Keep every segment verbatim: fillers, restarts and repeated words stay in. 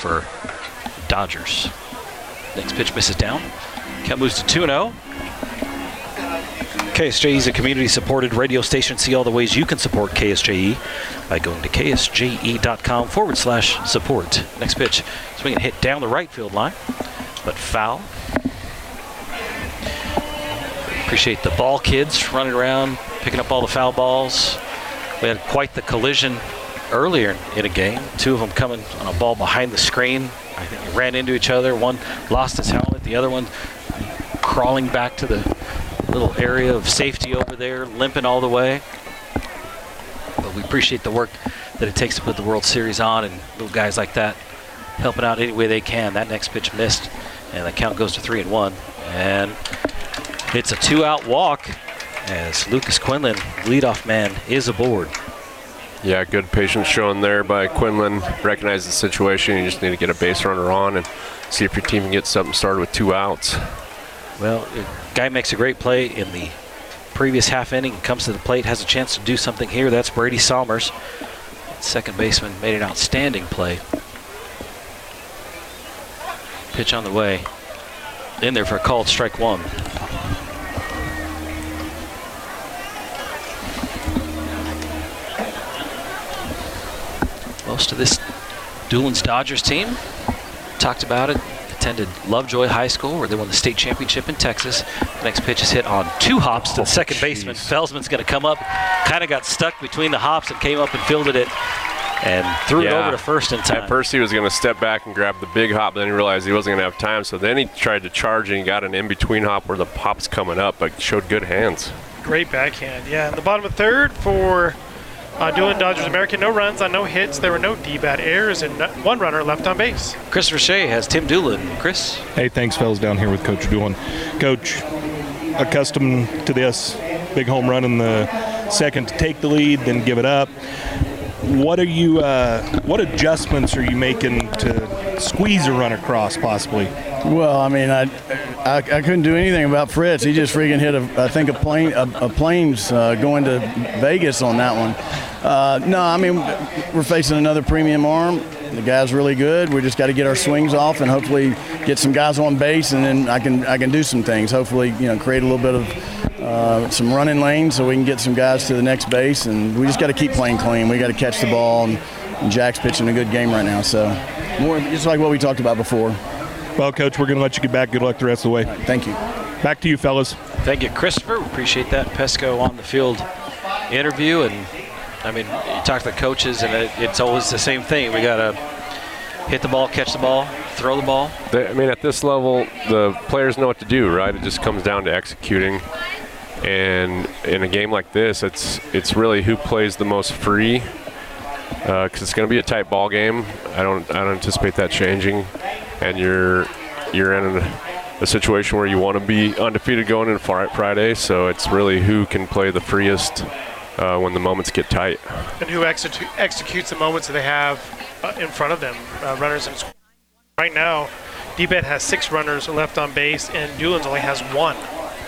for Dodgers. Next pitch misses down. Count moves to two and oh. K S J E is a community-supported radio station. See all the ways you can support K S J E by going to ksje.com forward slash support. Next pitch, swing and hit down the right field line, but foul. Appreciate the ball kids running around, picking up all the foul balls. We had quite the collision earlier in a game. Two of them coming on a ball behind the screen. I think they ran into each other. One lost his helmet. The other one crawling back to the little area of safety over there, limping all the way. But we appreciate the work that it takes to put the World Series on, and little guys like that helping out any way they can. That next pitch missed, and the count goes to three and one. And it's a two-out walk as Lucas Quinlan, leadoff man, is aboard. Yeah, good patience shown there by Quinlan. Recognize the situation. You just need to get a base runner on and see if your team can get something started with two outs. Well, a guy makes a great play in the previous half inning, comes to the plate, has a chance to do something here. That's Brady Salmers. Second baseman made an outstanding play. Pitch on the way. In there for a called strike one. Most of this Doolin's Dodgers team talked about it. Attended Lovejoy High School where they won the state championship in Texas. The next pitch is hit on two hops to the second oh, baseman. Felsman's going to come up, kind of got stuck between the hops and came up and fielded it and threw yeah. it over to first in time. At first he was going to step back and grab the big hop, but then he realized he wasn't going to have time, so then he tried to charge and he got an in-between hop where the hop's coming up, but showed good hands. Great backhand, yeah. In the bottom of third for Uh, Doolin Dodgers American, no runs on no hits. There were no D-bat errors and one runner left on base. Christopher Shea has Tim Doolin. Chris? Hey, thanks, fellas, down here with Coach Doolin. Coach, accustomed to this, big home run in the second to take the lead, then give it up. What are you? Uh, what adjustments are you making to squeeze a run across, possibly? Well, I mean, I, I, I couldn't do anything about Fritz. He just freaking hit a, I think a plane, a, a plane's uh, going to Vegas on that one. Uh, no, I mean, we're facing another premium arm. The guy's really good. We just got to get our swings off and hopefully get some guys on base, and then I can I can do some things. Hopefully, you know, create a little bit of uh, some running lanes so we can get some guys to the next base. And we just got to keep playing clean. We got to catch the ball, and, and Jack's pitching a good game right now. So more just like what we talked about before. Well, Coach, we're going to let you get back. Good luck the rest of the way. Right, thank you. Back to you, fellas. Thank you, Christopher. We appreciate that Pesco on the field interview. And, I mean, you talk to the coaches, and it, it's always the same thing. We got to hit the ball, catch the ball, throw the ball. They, I mean, at this level, the players know what to do, right? It just comes down to executing. And in a game like this, it's it's really who plays the most free, because uh, it's going to be a tight ball game. I don't I don't anticipate that changing. And you're you're in a, a situation where you want to be undefeated going into Friday, so it's really who can play the freest uh, when the moments get tight. And who execu- executes the moments that they have uh, in front of them, uh, runners in score. Right now, D-Bet has six runners left on base, and Doolin's only has one.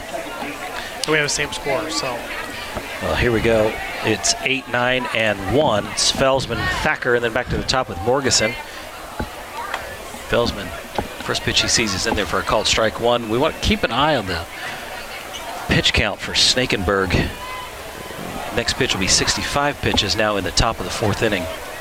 So we have the same score. So. Well, here we go. It's eight, nine, and one. It's Felsman, Thacker, and then back to the top with Morgeson. Felsman, first pitch he sees is in there for a called strike one. We want to keep an eye on the pitch count for Snakenberg. Next pitch will be sixty-five pitches now in the top of the fourth inning.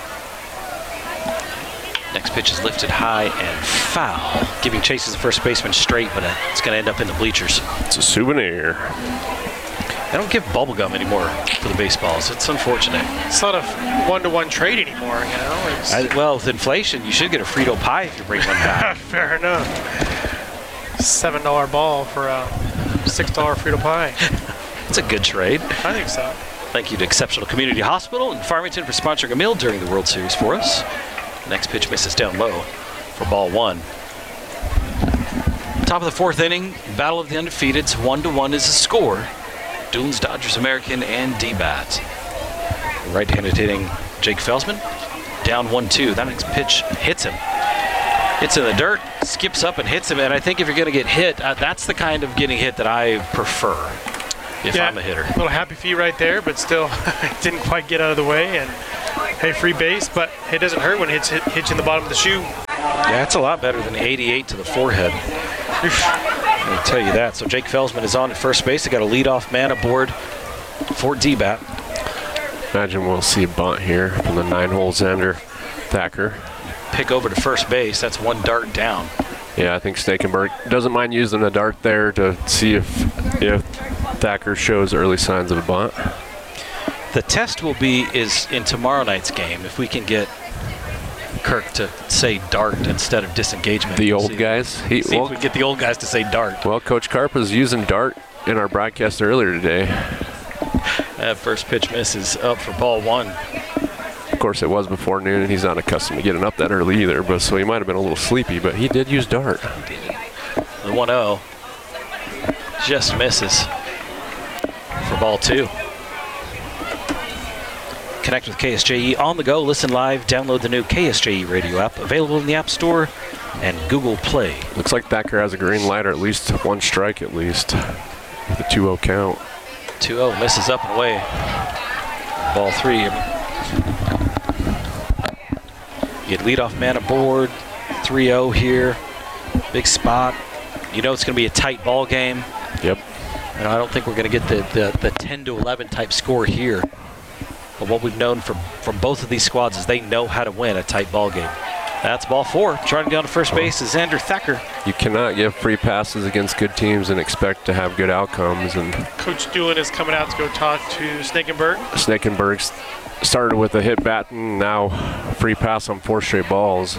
Next pitch is lifted high and foul, giving chase as the first baseman straight, but it's going to end up in the bleachers. It's a souvenir. They don't give bubble gum anymore for the baseballs. It's unfortunate. It's not a one-to-one trade anymore, you know. It's I, well, with inflation, you should get a Frito pie if you bring one back. Fair enough. seven dollar ball for a six dollar Frito pie. It's a good trade. I think so. Thank you to Exceptional Community Hospital in Farmington for sponsoring a meal during the World Series for us. Next pitch misses down low for ball one. Top of the fourth inning, battle of the undefeateds. One to one is the score. Doolin's Dodgers American and D-Bat. Right-handed hitting Jake Felsman. Down one two. That next pitch hits him. Hits in the dirt, skips up and hits him. And I think if you're going to get hit, uh, that's the kind of getting hit that I prefer if yeah, I'm a hitter. A little happy feet right there, but still didn't quite get out of the way. And hey, free base, but it doesn't hurt when it hits, hit, hits you in the bottom of the shoe. Yeah, it's a lot better than the eighty-eight to the forehead. I'll tell you that. So Jake Felsman is on at first base. They got a leadoff man aboard for D-Bat. Imagine we'll see a bunt here from the nine-hole Xander Thacker. Pick over to first base. That's one dart down. Yeah, I think Snakenberg doesn't mind using a dart there to see if if Thacker shows early signs of a bunt. The test will be is in tomorrow night's game if we can get Kirk to say dart instead of disengagement. The We'll old see. guys. He, See well, if we get the old guys to say dart. well, Coach Carpa's using dart in our broadcast earlier today. That first pitch misses up for ball one. Of course, it was before noon, and he's not accustomed to getting up that early either, but so he might have been a little sleepy, but he did use dart. The one oh just misses for ball two. Connect with K S J E on the go. Listen live. Download the new K S J E radio app, available in the App Store and Google Play. Looks like Thacker has a green light, or at least one strike at least, with a two oh count. two oh misses up and away. Ball three. Get leadoff man aboard. three oh here. Big spot. You know it's going to be a tight ball game. Yep. And I don't think we're going to get the, the, the ten to eleven type score here. But what we've known from, from both of these squads is they know how to win a tight ball game. That's ball four. Trying to go to first base is Xander Thacker. You cannot give free passes against good teams and expect to have good outcomes. And Coach Doolin is coming out to go talk to Snakenberg. Snakenberg started with a hit batten, now free pass on four straight balls.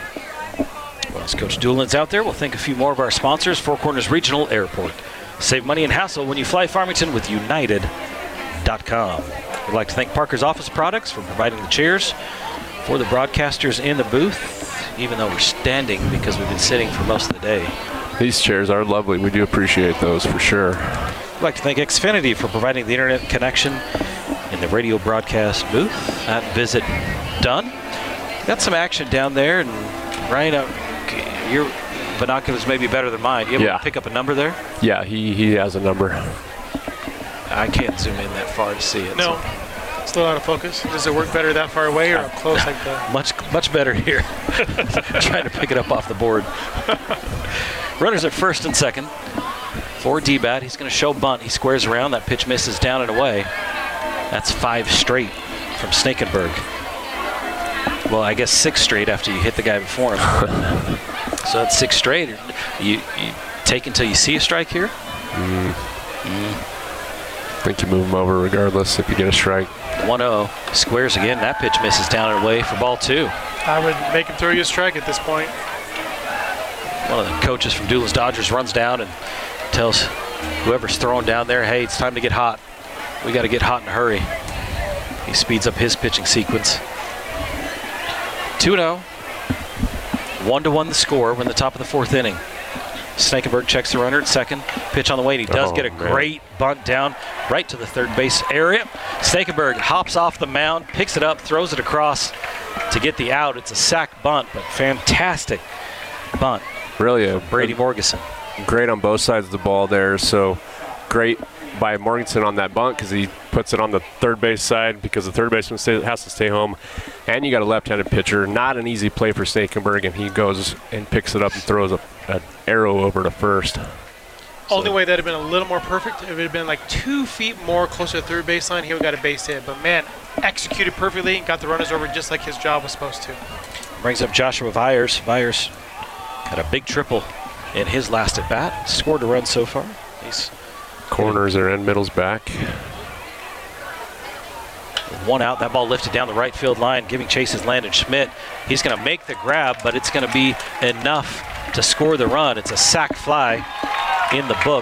Well, as Coach Doolin's out there, we'll thank a few more of our sponsors. Four Corners Regional Airport. Save money and hassle when you fly Farmington with United dot com. We'd like to thank Parker's Office Products for providing the chairs for the broadcasters in the booth, even though we're standing because we've been sitting for most of the day. These chairs are lovely. We do appreciate those for sure. We'd like to thank Xfinity for providing the internet connection in the radio broadcast booth. That visit done. Got some action down there, and Ryan, uh, your binoculars may be better than mine. You able Yeah. to pick up a number there? Yeah, he, he has a number. I can't zoom in that far to see it. No, so still out of focus. Does it work better that far away or up close like that? much, much better here. Trying to pick it up off the board. Runners at first and second for D-Bat. He's going to show bunt. He squares around. That pitch misses down and away. That's five straight from Snakenberg. Well, I guess six straight after you hit the guy before him. So that's six straight. You, you take until you see a strike here? Mm. Mm. I think you move him over regardless if you get a strike. one oh. Squares again. That pitch misses down and away for ball two. I would make him throw you a strike at this point. One of the coaches from Doolin's Dodgers runs down and tells whoever's throwing down there, hey, it's time to get hot. We got to get hot in a hurry. He speeds up his pitching sequence. two oh. One to one the score. We're in the top of the fourth inning. Snakenberg checks the runner at second. Pitch on the way, and he does Oh, get a man. great bunt down right to the third base area. Snakenberg hops off the mound, picks it up, throws it across to get the out. It's a sac bunt, but fantastic bunt. Really a Brady Morgeson. great on both sides of the ball there. So great by Morganson on that bunt because he puts it on the third base side because the third baseman stay, has to stay home. And you got a left-handed pitcher. Not an easy play for Snakenberg, and he goes and picks it up and throws a, an arrow over to first. Only way that would have been a little more perfect if it had been like two feet more closer to the third baseline, he would have got a base hit. But man, executed perfectly and got the runners over just like his job was supposed to. Brings up Joshua Vyers. Vyers had a big triple in his last at bat. Scored a run so far. He's Corners are in, middle's back. one out. That ball lifted down the right field line. Giving chase is Landon Schmidt. He's going to make the grab, but it's going to be enough to score the run. It's a sac fly in the book.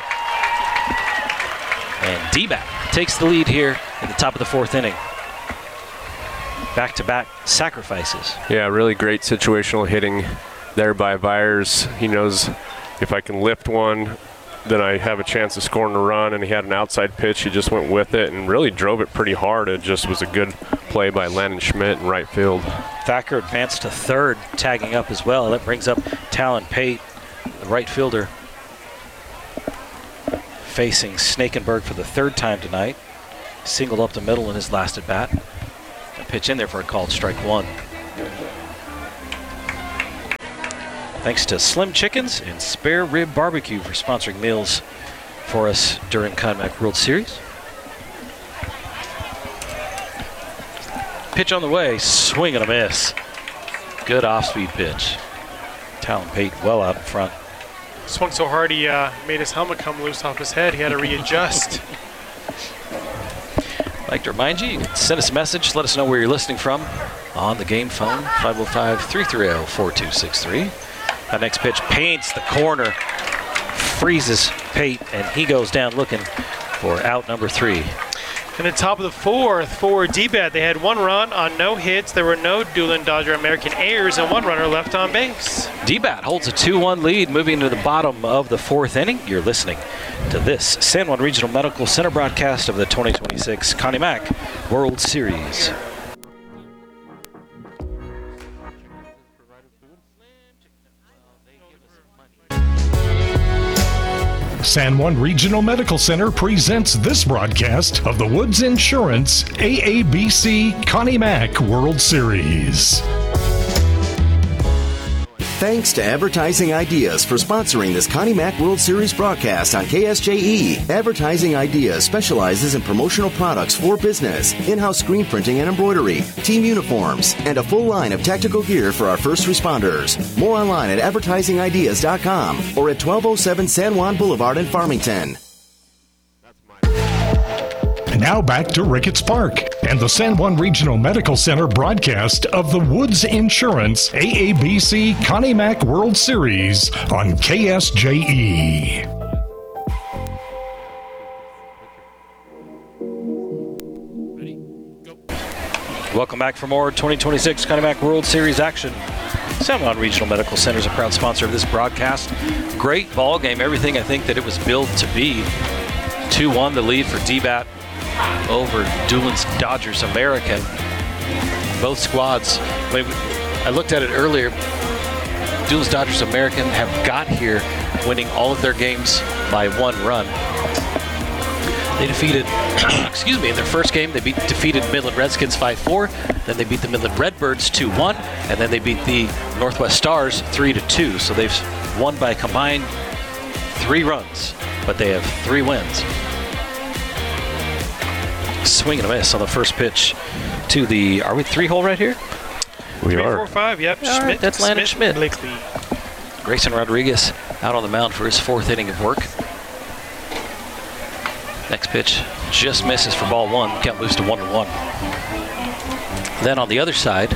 And D-Bat takes the lead here in the top of the fourth inning. Back-to-back sacrifices. Yeah, really great situational hitting there by Vyers. He knows if I can lift one, then I have a chance of scoring a run, and he had an outside pitch. He just went with it and really drove it pretty hard. It just was a good play by Landon Schmidt in right field. Thacker advanced to third, tagging up as well. That brings up Talon Pate, the right fielder, facing Snakenberg for the third time tonight. Singled up the middle in his last at bat. A pitch in there for a called strike one. Thanks to Slim Chickens and Spare Rib Barbecue for sponsoring meals for us during ConMac World Series. Pitch on the way, swing and a miss. Good off-speed pitch. Talon Pate well out in front. Swung so hard he uh, made his helmet come loose off his head. He had to readjust. I'd like to remind you, you can send us a message. Let us know where you're listening from on the game phone, five oh five, three three oh, four two six three. That next pitch paints the corner, freezes Pate, and he goes down looking for out number three. In the top of the fourth for D-Bet, they had one run on no hits. There were no Doolin Dodger American errors and one runner left on base. D-Bat holds a two one lead moving to the bottom of the fourth inning. You're listening to this San Juan Regional Medical Center broadcast of the twenty twenty-six Connie Mack World Series. San Juan Regional Medical Center presents this broadcast of the Woods Insurance A A B C Connie Mack World Series. Thanks to Advertising Ideas for sponsoring this Connie Mack World Series broadcast on K S J E. Advertising Ideas specializes in promotional products for business, in-house screen printing and embroidery, team uniforms, and a full line of tactical gear for our first responders. More online at advertising ideas dot com or at twelve oh seven San Juan Boulevard in Farmington. Now back to Ricketts Park and the San Juan Regional Medical Center broadcast of the Woods Insurance A A B C Connie Mack World Series on K S J E. Welcome back for more twenty twenty-six Connie Mack World Series action. San Juan Regional Medical Center is a proud sponsor of this broadcast. Great ball game, everything I think that it was billed to be. two one the lead for D-Bat over Doolin's Dodgers American. Both squads, I, mean, I looked at it earlier, Doolin's Dodgers American have got here winning all of their games by one run. They defeated, excuse me, in their first game, they beat defeated Midland Redskins five four, then they beat the Midland Redbirds two one, and then they beat the Northwest Stars three to two. So they've won by combined three runs, but they have three wins. Swing and a miss on the first pitch to the, are we three hole right here? We Three, are. four, five, yep. All right, Schmidt, that's Landon Schmidt. Blakely. Grayson Rodriguez out on the mound for his fourth inning of work. Next pitch just misses for ball one. Count moves to one and one. Then on the other side,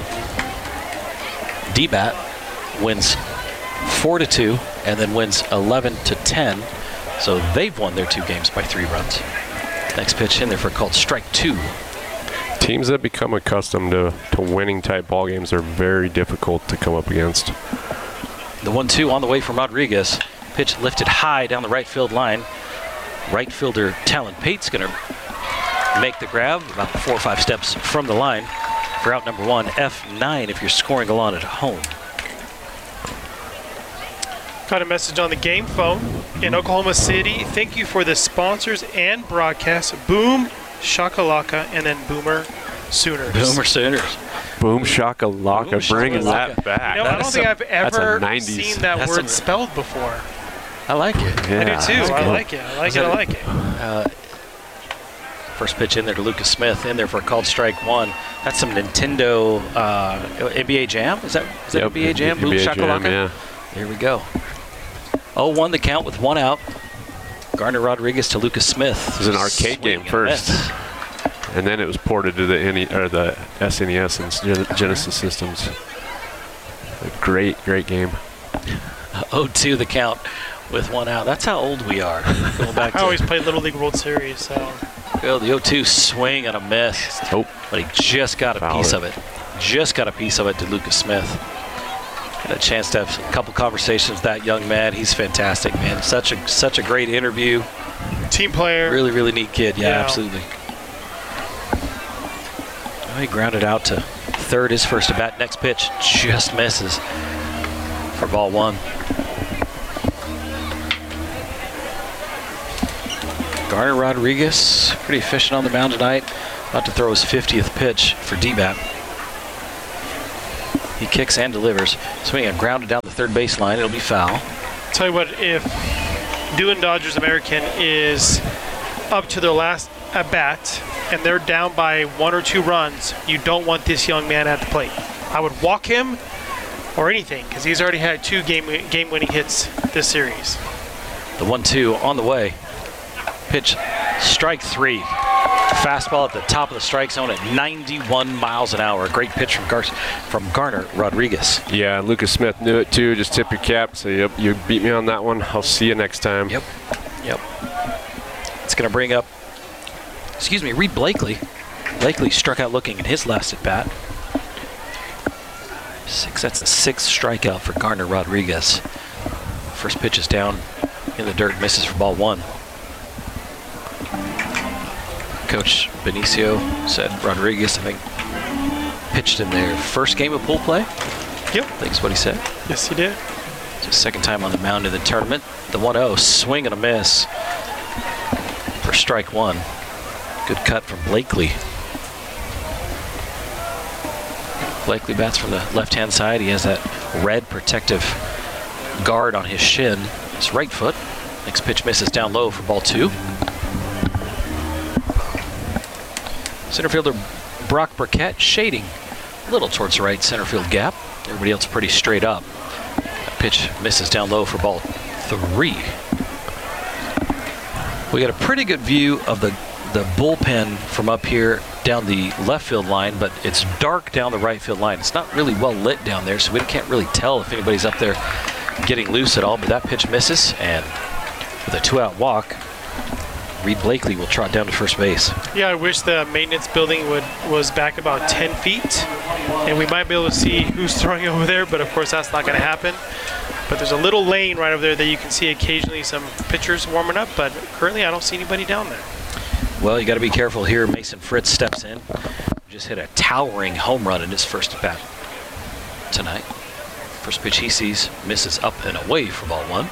D-Bat wins four to two and then wins eleven to ten. So they've won their two games by three runs. Next pitch in there for called strike two. Teams that become accustomed to, to winning type ball games are very difficult to come up against. The one two on the way from Rodriguez. Pitch lifted high down the right field line. Right fielder Talon Pate's going to make the grab about four or five steps from the line for out number one, F nine if you're scoring along at home. Got a message on the game phone in Oklahoma City. Thank you for the sponsors and broadcast. Boom, Shakalaka, and then Boomer Sooners. Boomer Sooners. Boom shakalaka, Boom bringing shakalaka. that back. You know, I don't That's think some- I've that's a ever nineties. seen that That's word some- spelled before. I like it. Yeah, I do too. that's I good. like it. I like it. I like it. Uh, first pitch in there to Lucas Smith in there for a called strike one. That's some Nintendo uh, N B A Jam. Is that is that Yep, N B A Jam? Boom N B A Jam, Shakalaka. yeah. Here we go. oh one the count with one out. Garner Rodriguez to Lucas Smith. It was an arcade Swing game and first. miss. And then it was ported to the N E, or the S N E S and Gen- Genesis systems. A great, great game. oh two the count with one out. That's how old we are. Going back I to always played Little League World Series, so well, the oh two swing and a miss. Oh, But he just got a Fouled piece it. of it. Just got a piece of it to Lucas Smith. Had a chance to have a couple conversations with that young man. He's fantastic, man. Such a such a great interview. team player. Really, really neat kid. Yeah, Yeah. absolutely. Oh, he grounded out to third, his first at bat. Next pitch just misses for ball one. Garner Rodriguez, pretty efficient on the mound tonight. About to throw his fiftieth pitch for D-Bat. He kicks and delivers. Swinging a grounded down the third baseline. It'll be foul. Tell you what, if Doolin Dodgers American is up to their last at bat and they're down by one or two runs, you don't want this young man at the plate. I would walk him or anything because he's already had two game game winning hits this series. The one two on the way. Pitch, strike three. Fastball at the top of the strike zone at ninety-one miles an hour. Great pitch from Gar- from Garner Rodriguez. Yeah, Lucas Smith knew it too. Just tip your cap. Say, yep, you beat me on that one. I'll see you next time. Yep, yep. It's going to bring up, excuse me, Reed Blakely. Blakely struck out looking in his last at bat. Six. That's the sixth strikeout for Garner Rodriguez. First pitch is down in the dirt, misses for ball one. Coach Benicio said Rodriguez, I think, pitched in their first game of pool play. Yep. I think is what he said. Yes, he did. It's his second time on the mound in the tournament. The one oh, swing and a miss for strike one. Good cut from Blakely. Blakely bats from the left-hand side. He has that red protective guard on his shin. His right foot. Next pitch misses down low for ball two. Center fielder Brock Burkett shading a little towards the right center field gap. Everybody else pretty straight up. That pitch misses down low for ball three. We got a pretty good view of the, the bullpen from up here down the left field line, but it's dark down the right field line. It's not really well lit down there, so we can't really tell if anybody's up there getting loose at all, but that pitch misses, and with a two-out walk, Reed Blakely will trot down to first base. Yeah, I wish the maintenance building would was back about ten feet, and we might be able to see who's throwing over there, but of course that's not going to happen. But there's a little lane right over there that you can see occasionally some pitchers warming up, but currently I don't see anybody down there. Well, you got to be careful here. Mason Fritz steps in. Just hit a towering home run in his first at bat tonight. First pitch he sees misses up and away for ball one.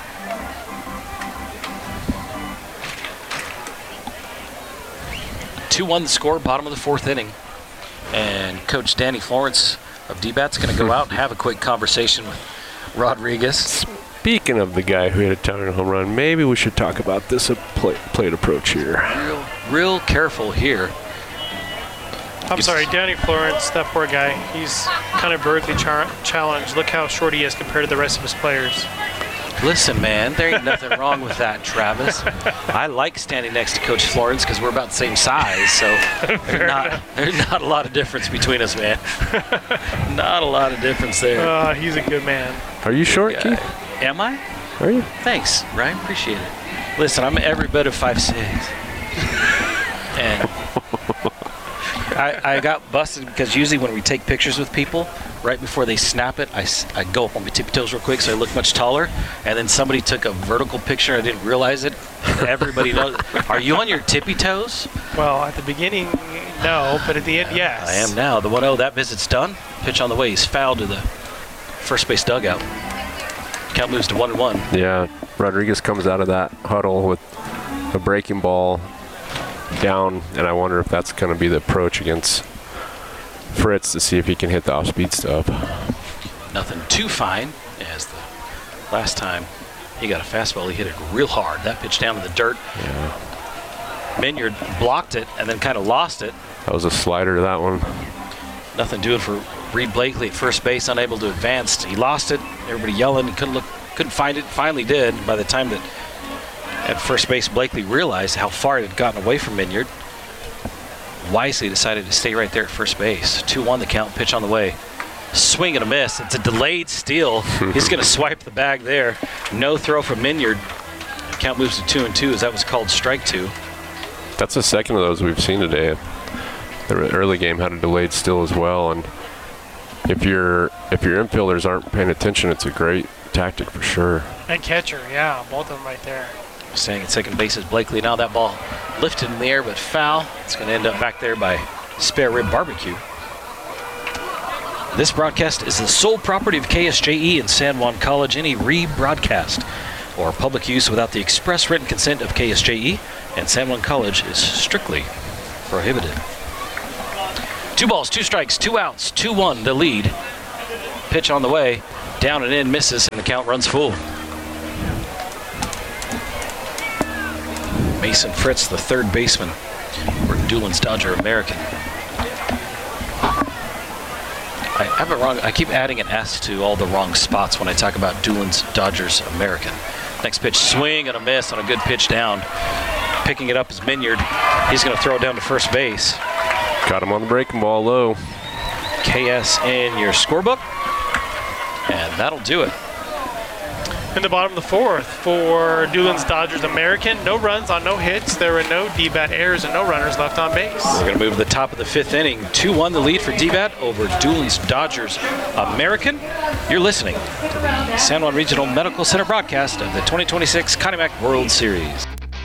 two one the score, bottom of the fourth inning. And Coach Danny Florence of D-Bat's going to go out and have a quick conversation with Rodriguez. Speaking of the guy who hit a towering home run, maybe we should talk about this plate, plate approach here. Real, real careful here. I'm It's- sorry, Danny Florence, that poor guy, he's kind of vertically char- challenged. Look how short he is compared to the rest of his players. Listen, man, there ain't nothing wrong with that, Travis. I like standing next to Coach Florence because we're about the same size, so there's not, there's not a lot of difference between us, man. Not a lot of difference there. Uh, he's a good man. Are you short, Yeah. Keith? Am I? Are you? Thanks, Ryan. Appreciate it. Listen, I'm every bit of five six. And I, I got busted because usually when we take pictures with people, right before they snap it, I, s- I go up on my tippy toes real quick so I look much taller. And then somebody took a vertical picture. I didn't realize it. Everybody knows. Are you on your tippy toes? Well, at the beginning, no, but at the end, yes. I am now. The one oh, that visit's done. Pitch on the way. He's fouled to the first base dugout. Count moves to one and one. Yeah, Rodriguez comes out of that huddle with a breaking ball down, and I wonder if that's going to be the approach against Fritz to see if he can hit the off-speed stuff. Nothing too fine, as the last time he got a fastball, he hit it real hard. That pitch down to the dirt. Yeah, Minyard blocked it and then kind of lost it. that was a slider, that one. Nothing doing for Reed Blakely at first base, unable to advance. He lost it. Everybody yelling. He couldn't look, couldn't find it. Finally did. By the time that at first base, Blakely realized how far it had gotten away from Minyard. Wisely decided to stay right there at first base. two one the count. Pitch on the way. Swing and a miss. It's a delayed steal. He's going to swipe the bag there. No throw from Minyard. Count moves to two and two as that was called strike two. That's the second of those we've seen today. The early game had a delayed steal as well, and if your if your infielders aren't paying attention, it's a great tactic for sure. And catcher, yeah, both of them right there. Staying at second base is Blakely. Now that ball lifted in the air but foul. It's going to end up back there by Spare Rib Barbecue. This broadcast is the sole property of K S J E and San Juan College. Any rebroadcast or public use without the express written consent of K S J E and San Juan College is strictly prohibited. Two balls, two strikes, two outs, two one the lead Pitch on the way. Down and in, misses, and the count runs full. Mason Fritz, the third baseman for Doolin's Dodger American. I have it wrong. I keep adding an S to all the wrong spots when I talk about Doolin's Dodgers American. Next pitch, swing and a miss on a good pitch down. Picking it up is Minyard. He's going to throw it down to first base. Got him on the breaking ball low. K S in your scorebook. And that'll do it. In the bottom of the fourth for Doolin's Dodgers American, no runs on no hits. There were no D-bat errors and no runners left on base. We're going to move to the top of the fifth inning. two one the lead for D-bat over Doolin's Dodgers American. You're listening to the San Juan Regional Medical Center broadcast of the twenty twenty-six Connie Mack World Series.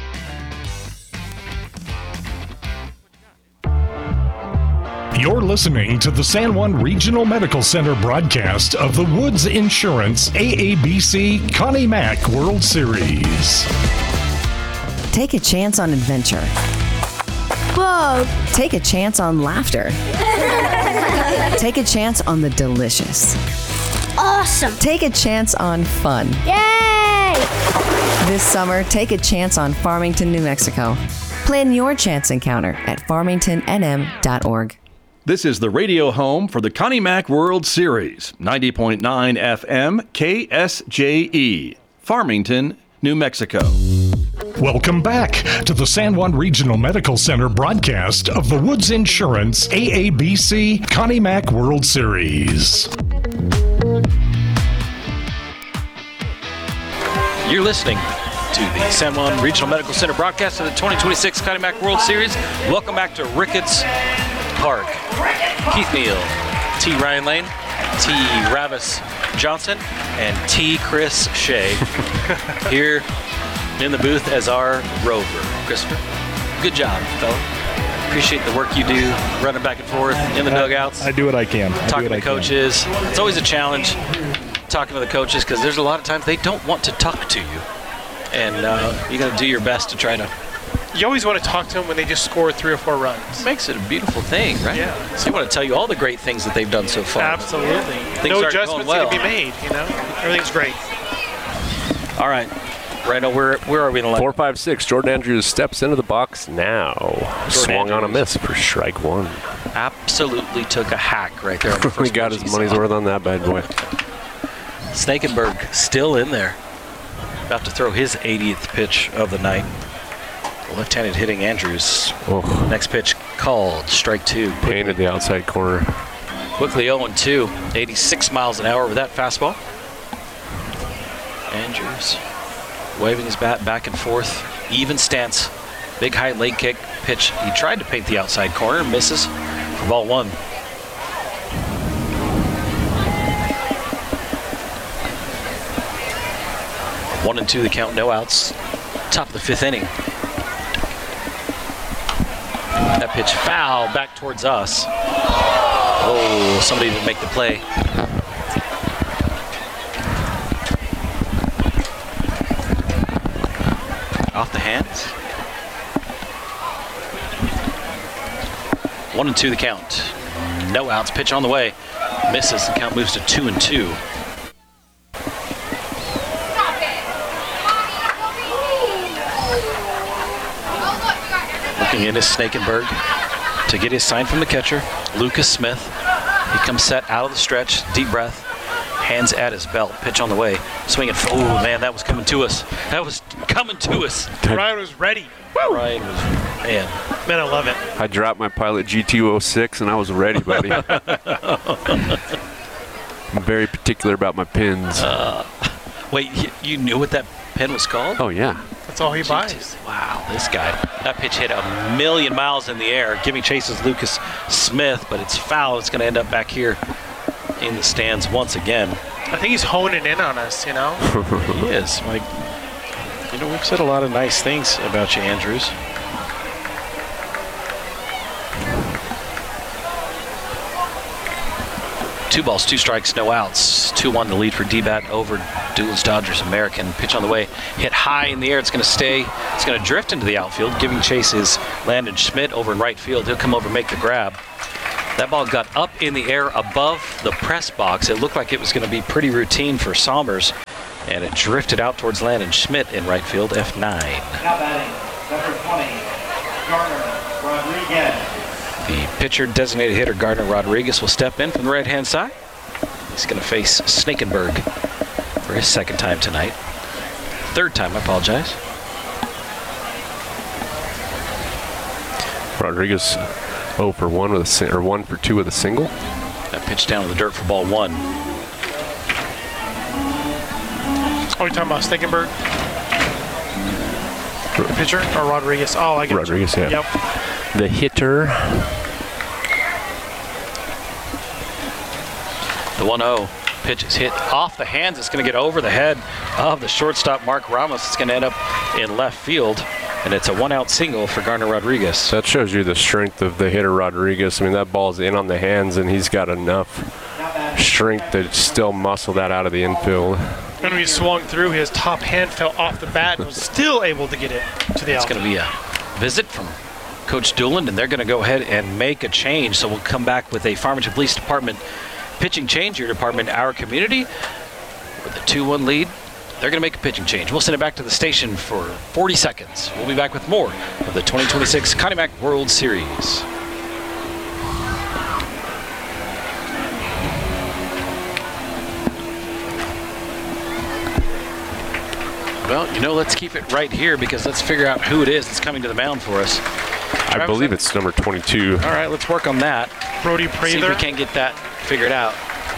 You're listening to the San Juan Regional Medical Center broadcast of the Woods Insurance A A B C Connie Mack World Series. Take a chance on adventure. Whoa! Take a chance on laughter. Take a chance on the delicious. Awesome! Take a chance on fun. Yay! This summer, take a chance on Farmington, New Mexico. Plan your chance encounter at farmington n m dot org. This is the radio home for the Connie Mack World Series, ninety point nine F M K S J E, Farmington, New Mexico. Welcome back to the San Juan Regional Medical Center broadcast of the Woods Insurance A A B C Connie Mack World Series. You're listening to the San Juan Regional Medical Center broadcast of the twenty twenty-six Connie Mack World Series. Welcome back to Ricketts Park. Keith Neal, T. Ryan Lane, T. Ravis Johnson, and T. Chris Shea here in the booth as our rover. Christopher, good job, fella. Appreciate the work you do running back and forth in the dugouts. I do what I can. I talking do what to I coaches. Can. It's always a challenge talking to the coaches because there's a lot of times they don't want to talk to you. And uh, you got to do your best to try to. You always want to talk to them when they just score three or four runs. It makes it a beautiful thing, right? Yeah. So you want to tell you all the great things that they've done so far. Absolutely. Things no aren't adjustments going well. need to be made, you know? Everything's great. All right. Rhino, where where are we in the line? Four, five, six. Jordan Andrews steps into the box now. Jordan Swung on a Andrews. miss for strike one. Absolutely took a hack right there. On the He first got pitch his he money's saw. worth on that bad boy. Snakenberg still in there. About to throw his eightieth pitch of the night. Left-handed hitting Andrews. Oh. Next pitch called. Strike two. Painted the outside corner. Quickly oh and two. eighty-six miles an hour with that fastball. Andrews waving his bat back and forth. Even stance. Big high leg kick pitch. He tried to paint the outside corner. Misses for ball one. One and two the count. No outs. Top of the fifth inning. That pitch foul back towards us. Oh, somebody didn't make the play. Off the hands. One and two the count. No outs. Pitch on the way. Misses. The count moves to two and two. Looking in is Snakenberg to get his sign from the catcher, Lucas Smith. He comes set out of the stretch, deep breath, hands at his belt, pitch on the way, swinging. Oh man, that was coming to us. That was coming to us. Ryan was ready. Ryan was, man. Man, I love it. I dropped my Pilot G two oh six and I was ready, buddy. I'm very particular about my pins. Uh, wait, you, you knew what that pen was called? Oh, yeah. That's all he buys. Wow, this guy. That pitch hit a million miles in the air. Giving chase is Lucas Smith, but it's foul. It's going to end up back here in the stands once again. I think he's honing in on us, you know? He is. Like, you know, we've said a lot of nice things about you, Andrews. Two balls, two strikes, no outs. two one the lead for D-Bat over Doolin's Dodgers American. Pitch on the way, hit high in the air. It's going to stay. It's going to drift into the outfield. Giving chase is Landon Schmidt over in right field. He'll come over and make the grab. That ball got up in the air above the press box. It looked like it was going to be pretty routine for Somers, and it drifted out towards Landon Schmidt in right field, F nine. Now batting, number twenty, Gardner Rodriguez. The pitcher designated hitter Gardner Rodriguez will step in from the right-hand side. He's going to face Snakenberg for his second time tonight. Third time, I apologize. Rodriguez oh for one with a si- or one for two with a single. That pitch down to the dirt for ball one. Are we talking about Snakenberg? The pitcher or Rodriguez? Oh, I get Rodriguez, you. yeah. Yep. The hitter. The one oh pitch is hit off the hands. It's going to get over the head of the shortstop, Mark Ramos. It's going to end up in left field, and it's a one-out single for Gardner Rodriguez. That shows you the strength of the hitter Rodriguez. I mean, that ball's in on the hands, and he's got enough strength to still muscle that out of the infield. And when he swung through, his top hand fell off the bat and was still able to get it to the It's outfield. going to be a visit from Coach Dooland, and they're going to go ahead and make a change. So we'll come back with a Farmington Police Department pitching change. Your department, our community, with a two one lead. They're going to make a pitching change. We'll send it back to the station for forty seconds. We'll be back with more of the twenty twenty-six Connie Mack World Series. Well, you know, let's keep it right here because let's figure out who it is that's coming to the mound for us. I Travis, believe it's number twenty-two. All right, let's work on that. Brody See if Prather. we can't get that figured out.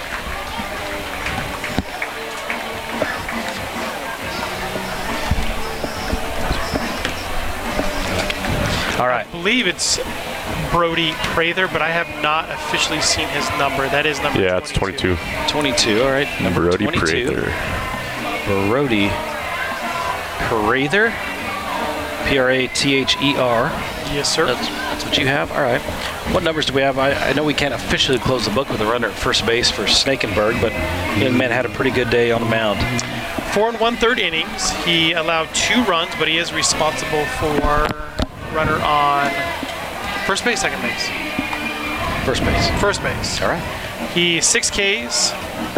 All right. I believe it's Brody Prather, but I have not officially seen his number. That is number Yeah, it's twenty-two. twenty-two, all right. Number Brody twenty-two. Prather. Brody Prather. P R A T H E R. Yes, sir. That's, that's what you have? All right. What numbers do we have? I, I know we can't officially close the book with a runner at first base for Snakenberg, but young man had a pretty good day on the mound. Four and one-third innings. He allowed two runs, but he is responsible for runner on first base, second base. First base. First base. All right. He six Ks,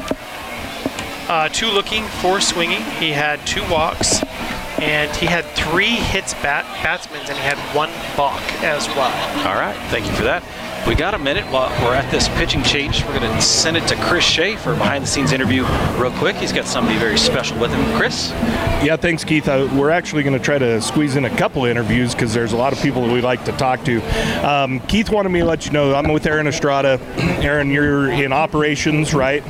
uh, two looking, four swinging. He had two walks, and he had three hits bat batsmen, and he had one balk as well. All right. Thank you for that. We got a minute while we're at this pitching change. We're going to send it to Chris Shea for a behind-the-scenes interview real quick. He's got somebody very special with him. Chris? Yeah, thanks, Keith. Uh, we're actually going to try to squeeze in a couple of interviews because there's a lot of people that we like to talk to. Um, Keith wanted me to let you know I'm with Aaron Estrada. Aaron, you're in operations, right?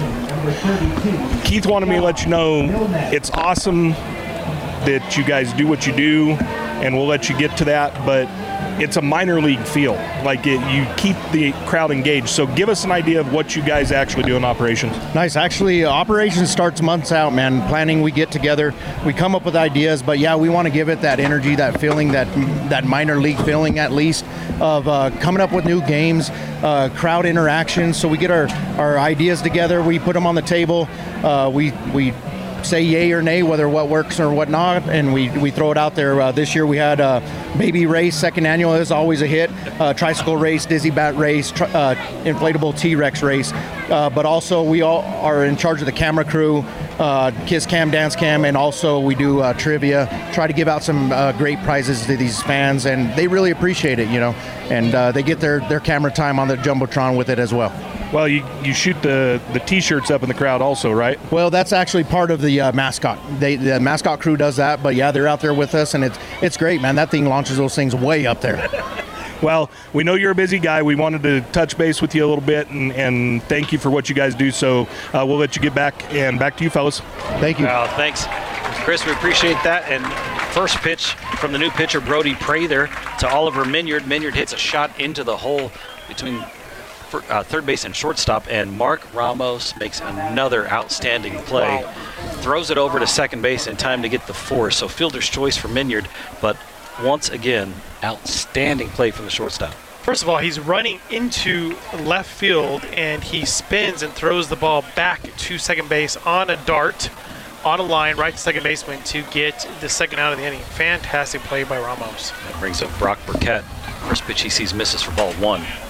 Yes. Keith wanted me to let you know it's awesome that you guys do what you do, and we'll let you get to that, but it's a minor league feel. Like it, you keep the crowd engaged. So give us an idea of what you guys actually do in operations. Nice. Actually, uh, operations starts months out, man. Planning, we get together, we come up with ideas, but yeah, we want to give it that energy, that feeling, that that minor league feeling at least of uh, coming up with new games, uh, crowd interaction. So we get our, our ideas together, we put them on the table, uh, we we say yay or nay, whether what works or what not, and we, we throw it out there. Uh, this year we had a baby race, second annual is always a hit, uh, tricycle race, dizzy bat race, tr- uh, inflatable T-Rex race, uh, but also we all are in charge of the camera crew, uh, Kiss Cam, Dance Cam, and also we do uh, trivia, try to give out some uh, great prizes to these fans, and they really appreciate it, you know, and uh, they get their, their camera time on the Jumbotron with it as well. Well, you, you shoot the, the T-shirts up in the crowd also, right? Well, that's actually part of the uh, mascot. They, the mascot crew does that, but yeah, they're out there with us, and it's it's great, man. That thing launches those things way up there. Well, we know you're a busy guy. We wanted to touch base with you a little bit, and, and thank you for what you guys do. So uh, we'll let you get back, and back to you, fellas. Thank you. Well, thanks, Chris. We appreciate that. And first pitch from the new pitcher, Brody Prather, to Oliver Minyard. Minyard hits a shot into the hole between For, uh, third base and shortstop, and Mark Ramos makes another outstanding play. Wow. Throws it over to second base in time to get the force. So fielder's choice for Minyard, but once again, outstanding play from the shortstop. First of all, he's running into left field, and he spins and throws the ball back to second base on a dart, on a line right to second baseman to get the second out of the inning. Fantastic play by Ramos. That brings up Brock Burkett. First pitch he sees misses for ball one.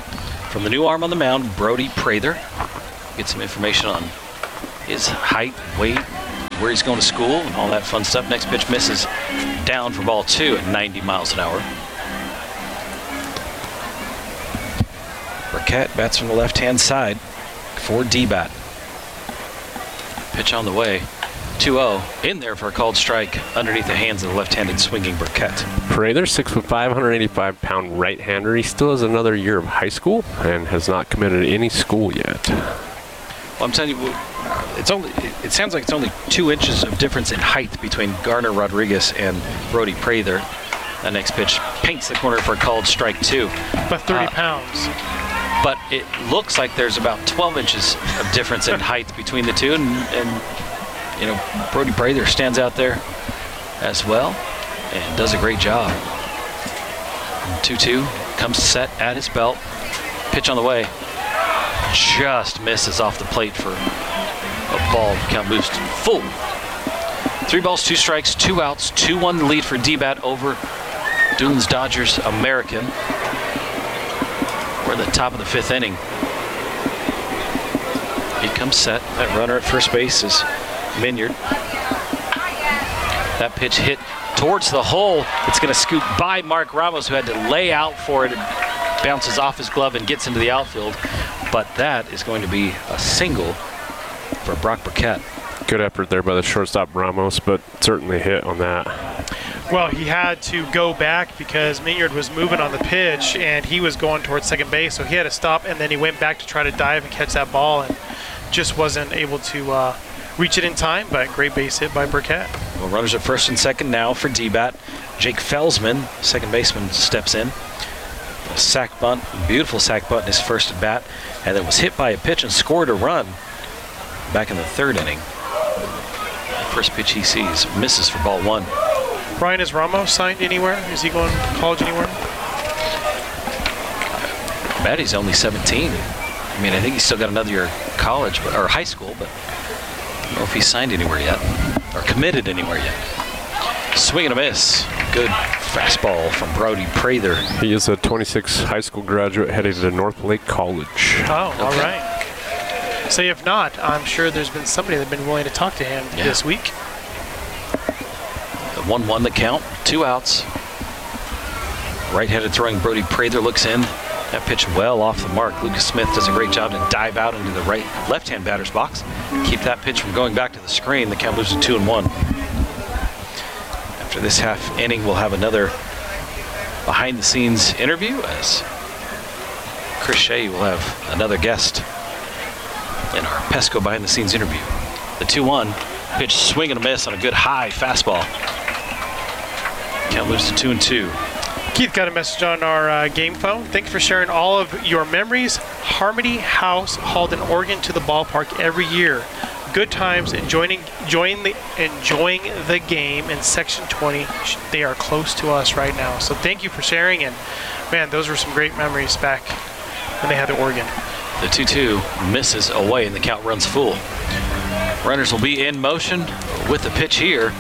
From the new arm on the mound, Brody Prather. Get some information on his height, weight, where he's going to school, and all that fun stuff. Next pitch misses down for ball two at ninety miles an hour. Burkett bats from the left-hand side for D-Bat. Pitch on the way. two oh in there for a called strike underneath the hands of the left-handed swinging Burkett. Prather, six foot five, one hundred eighty-five pound right-hander. He still has another year of high school and has not committed to any school yet. Well, I'm telling you, it's only. It sounds like it's only two inches of difference in height between Garner Rodriguez and Brody Prather. That next pitch paints the corner for a called strike two. But thirty Uh, pounds. But it looks like there's about twelve inches of difference in height between the two, and, and you know, Brody Prather stands out there as well and does a great job. two two comes set at his belt. Pitch on the way. Just misses off the plate for a ball. Count moves to full. Three balls, two strikes, two outs, two one lead for D-Bat over Doolin's Dodgers American. We're at the top of the fifth inning. He comes set. That runner at first base is Minyard. That pitch hit towards the hole. It's going to scoop by Mark Ramos, who had to lay out for it. It bounces off his glove and gets into the outfield. But that is going to be a single for Brock Burkett. Good effort there by the shortstop Ramos, but certainly hit on that. Well, he had to go back because Minyard was moving on the pitch and he was going towards second base, so he had to stop, and then he went back to try to dive and catch that ball and just wasn't able to uh, reach it in time, but great base hit by Burkett. Well, runners at first and second now for D-Bat. Jake Felsman, second baseman, steps in. A sac bunt, beautiful sac bunt in his first at bat, and then was hit by a pitch and scored a run back in the third inning. First pitch he sees, misses for ball one. Brian, is Ramos signed anywhere? Is he going to college anywhere? I bet he's only seventeen. I mean, I think he's still got another year of college but, or high school, but I don't know if he's signed anywhere yet or committed anywhere yet. Swing and a miss. Good fastball from Brody Prather. He is a twenty-six high school graduate headed to North Lake College. Oh, Okay. all right. So if not, I'm sure there's been somebody that's been willing to talk to him Yeah. this week. The one one the count, two outs. Right-handed throwing Brody Prather looks in. That pitch well off the mark. Lucas Smith does a great job to dive out into the right left-hand batter's box. Keep that pitch from going back to the screen. The count moves to two and one. After this half inning, we'll have another behind-the-scenes interview as Chris Shea will have another guest in our Pesco behind-the-scenes interview. The two one pitch, swing and a miss on a good high fastball. Count moves to two and two. Keith got a message on our uh, game phone. Thanks for sharing all of your memories. Harmony House hauled an organ to the ballpark every year. Good times, enjoying, enjoying, the, enjoying the game in Section twenty. They are close to us right now. So thank you for sharing. And, man, those were some great memories back when they had the organ. The two two misses away, and the count runs full. Runners will be in motion with the pitch here.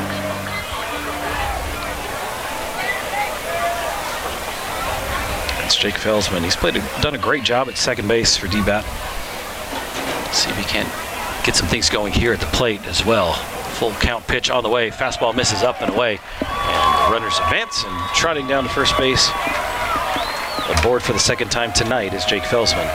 It's Jake Felsman. He's played a, done a great job at second base for D-Bat. See if he can't get some things going here at the plate as well. Full count pitch on the way. Fastball misses up and away. And the runners advance, and trotting down to first base. Aboard for the second time tonight is Jake Felsman.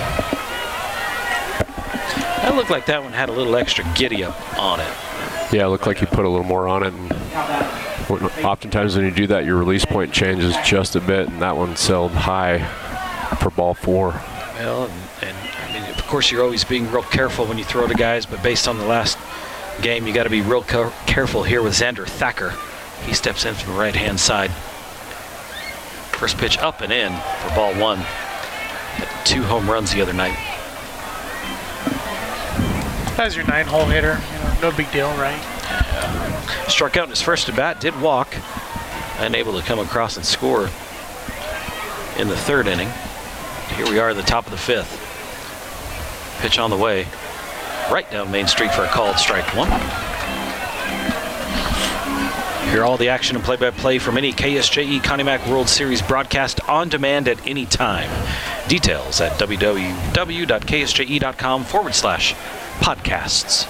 That looked like that one had a little extra giddy up on it. Yeah, it looked like he put a little more on it. And oftentimes when you do that, your release point changes just a bit, and that one sailed high for ball four. Well, and, and I mean, of course, you're always being real careful when you throw to guys, but based on the last game, you got to be real ca- careful here with Xander Thacker. He steps in from the right-hand side. First pitch up and in for ball one. Had two home runs the other night. That's your nine-hole hitter. You know, no big deal, right? Yeah. Struck out in his first at bat, did walk, unable to come across and score in the third inning. Here we are at the top of the fifth. Pitch on the way, right down Main Street for a called strike one. Hear all the action and play-by-play from any K S J E Connie Mack World Series broadcast on demand at any time Details at www.ksje.com forward slash podcasts.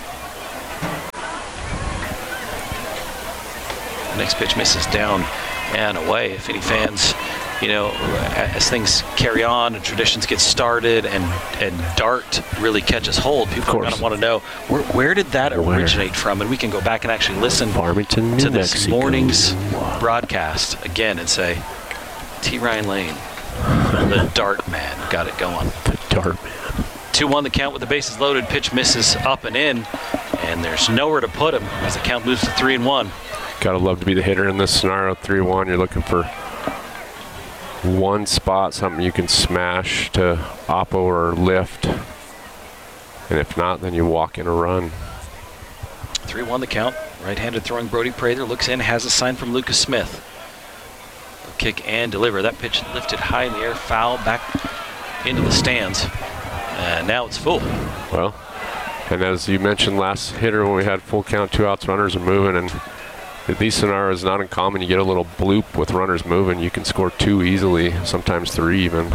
Next pitch misses down and away. If any fans, you know, as things carry on and traditions get started and, and Dart really catches hold, people are going to want to know, where, where did that where? originate from? And we can go back and actually listen Farmington, to New this Mexico. morning's broadcast again and say, T. Ryan Lane, the Dart man, got it going. The Dart man. two one the count with the bases loaded. Pitch misses up and in, and there's nowhere to put him as the count moves to three and one. Gotta love to be the hitter in this scenario. three one, you're looking for one spot, something you can smash to oppo or lift. And if not, then you walk in a run. three one the count. Right-handed throwing Brody Prather looks in, has a sign from Lucas Smith. Kick and deliver. That pitch lifted high in the air, foul back into the stands. And now it's full. Well, and as you mentioned last hitter when we had full count, two outs, runners are moving, and these scenarios not uncommon. You get a little bloop with runners moving, you can score two easily, sometimes three even.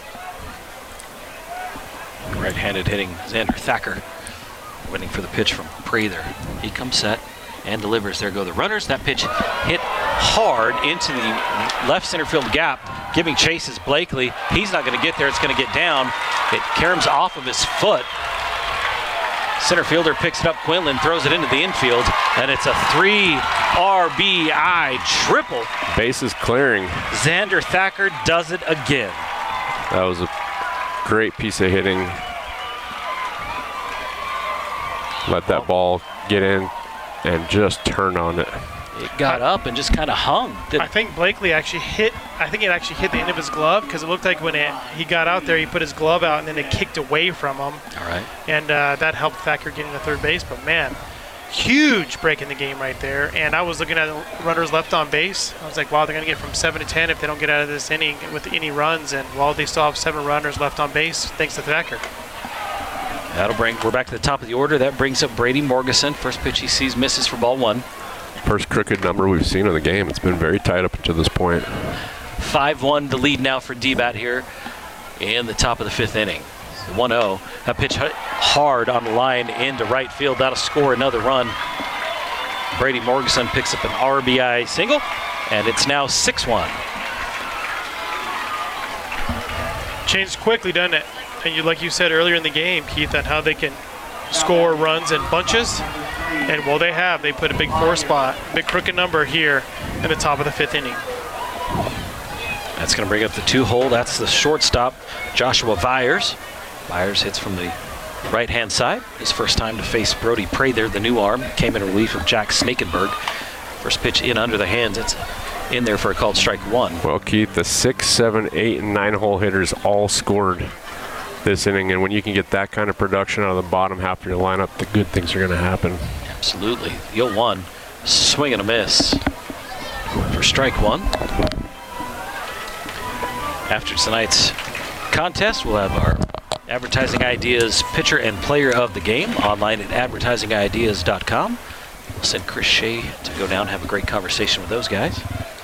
Right-handed hitting Xander Thacker, waiting for the pitch from Prather. He comes set and delivers. There go the runners. That pitch hit hard into the left center field gap, giving chases Blakely. He's not going to get there. It's going to get down. It caroms off of his foot. Center fielder picks it up. Quinlan throws it into the infield, and it's a three R B I triple. Bases clearing. Xander Thacker does it again. That was a great piece of hitting. Let that ball get in and just turn on it. It got up and just kind of hung. I think Blakely actually hit, I think it actually hit the end of his glove, because it looked like when it, he got out there, he put his glove out and then it kicked away from him. All right. And uh, that helped Thacker getting to third base. But man, huge break in the game right there. And I was looking at runners left on base. I was like, wow, they're going to get from seven to ten if they don't get out of this inning with any runs. And while they still have seven runners left on base, thanks to Thacker. That'll bring, we're back to the top of the order. That brings up Brady Morgeson. First pitch he sees misses for ball one. First crooked number we've seen in the game. It's been very tight up until this point. five one the lead now for D-Bat here in the top of the fifth inning. one oh. A pitch hard on the line into right field. That'll score another run. Brady Morgeson picks up an R B I single, and it's now six one. Changed quickly, doesn't it? And you, like you said earlier in the game, Keith, on how they can score runs in bunches. And well, they have. They put a big four spot, big crooked number here in the top of the fifth inning. That's going to bring up the two hole. That's the shortstop, Joshua Byers. Byers hits from the right-hand side. His first time to face Brody Prather, the new arm. Came in relief of Jack Snakenberg. First pitch in under the hands. It's in there for a called strike one. Well, Keith, the six, seven, eight, and nine hole hitters all scored this inning, and when you can get that kind of production out of the bottom half of your lineup, the good things are going to happen. Absolutely. The oh one, swing and a miss for strike one. After tonight's contest, we'll have our Advertising Ideas pitcher and player of the game online at advertising ideas dot com. We'll send Chris Shea to go down and have a great conversation with those guys.